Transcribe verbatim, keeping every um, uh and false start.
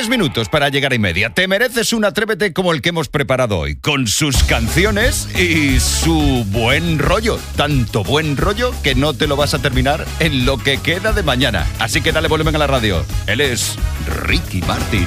Tres minutos para llegar y media. Te mereces un Atrévete como el que hemos preparado hoy, con sus canciones y su buen rollo. Tanto buen rollo que no te lo vas a terminar en lo que queda de mañana. Así que dale volumen a la radio. Él es Ricky Martin.